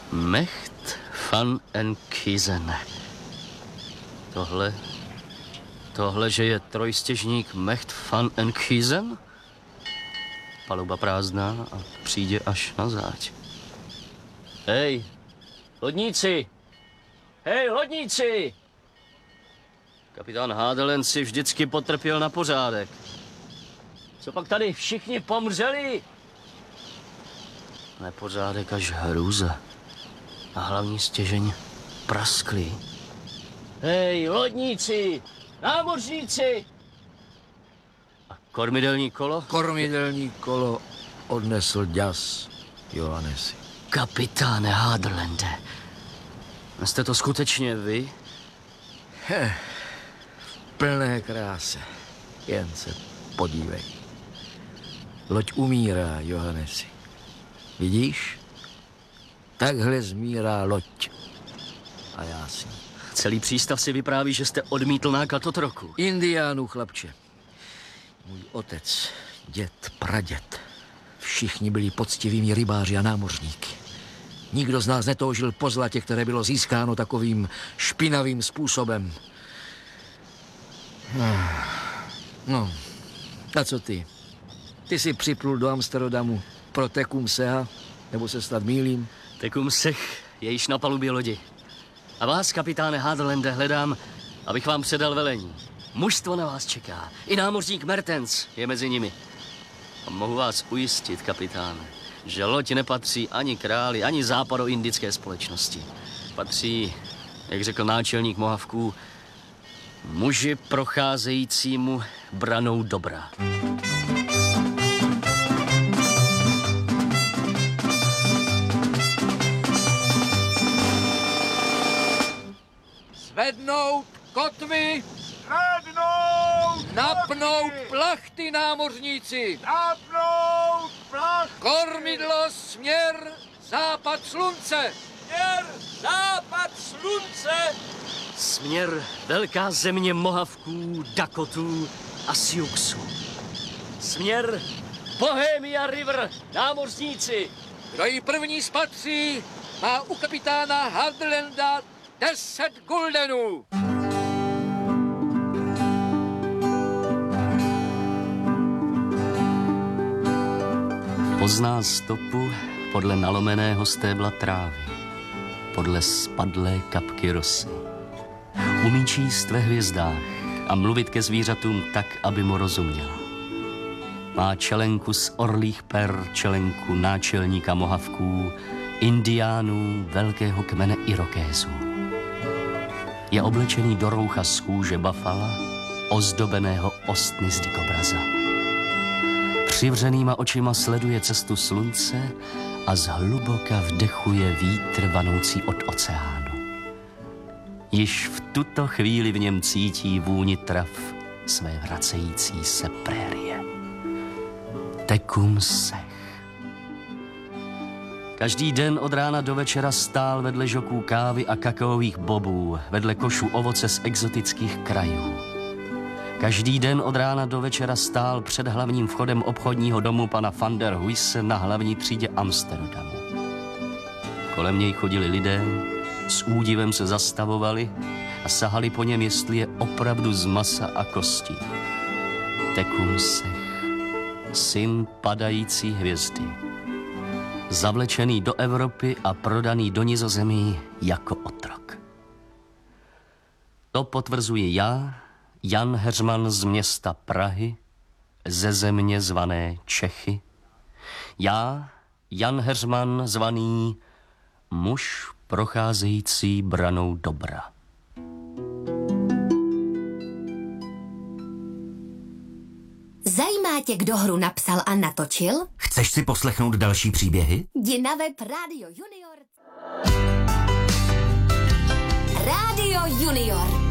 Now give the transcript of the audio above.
Mecht van Enkhuizen. Tohle, že je trojstěžník Mecht van Enkhuizen? Paluba prázdná a přijde až na záď. Hej, lodníci! Hej, lodníci! Kapitán Hadeland si vždycky potrpěl na pořádek. Co pak tady všichni pomřeli? Nepořádek až hrůza. A hlavní stěžeň prasklý. Hej, lodníci! Námořníci! A kormidelní kolo? Kormidelní kolo odnesl děs, Johannesi. Kapitáne Hadelande, jste to skutečně vy? Plné kráse. Jen se podívej. Loď umírá, Johannesi. Vidíš? Takhle zmírá loď. A já s ní. Celý přístav si vypráví, že jste odmítl náklad otroku. Indiánů, chlapče. Můj otec, děd, praděd. Všichni byli poctivými rybáři a námořníky. Nikdo z nás netoužil po zlatě, které bylo získáno takovým špinavým způsobem. No, a co ty? Ty jsi připlul do Amsterdamu pro Tecumseh, nebo se snad mýlím? Tecumseh je již na palubě lodi. A vás, kapitáne Hadelande, hledám, abych vám předal velení. Mužstvo na vás čeká. I námořník Mertens je mezi nimi. A mohu vás ujistit, kapitáne, že loď nepatří ani králi, ani západoindické společnosti. Patří, jak řekl náčelník Mohavků, muži procházejícímu branou dobra. Zvednout kotvy! Zvednout! Napnout plachty, námořníci! Napnout plachty! Kormidlo, směr, západ slunce! Směr, západ slunce! Směr velká země Mohavků, Dakotů a Siouxů. Směr Bohemia River, námořníci! Kdo ji první spatří, má u kapitána Hadelanda 10 guldenů. Pozná stopu podle nalomeného stébla trávy, podle spadlé kapky rosy. Umí číst ve hvězdách a mluvit ke zvířatům tak, aby mu rozuměla. Má čelenku z orlých per, čelenku náčelníka Mohavků, Indiánů velkého kmene Irokézů. Je oblečený do roucha z kůže bafala, ozdobeného ostny z dikobraza. Přivřenýma očima sleduje cestu slunce a zhluboka vdechuje vítr vanoucí od oceánu. Již v tuto chvíli v něm cítí vůni trav své vracející se prérie. Tecumseh. Každý den od rána do večera stál vedle žoků kávy a kakaových bobů, vedle košů ovoce z exotických krajů. Každý den od rána do večera stál před hlavním vchodem obchodního domu pana van der Huyse na hlavní třídě Amsterdamu. Kolem něj chodili lidé, s údivem se zastavovali a sahali po něm, jestli je opravdu z masa a kostí. Tecumseh, syn padající hvězdy. Zavlečený do Evropy a prodaný do Nizozemí jako otrok. To potvrzuji já, Jan Heřman z města Prahy, ze země zvané Čechy. Já, Jan Heřman, zvaný muž procházející branou dobra. Zajímá tě, kdo hru napsal a natočil? Chceš si poslechnout další příběhy? Jdi na web Radio Junior. Radio Junior.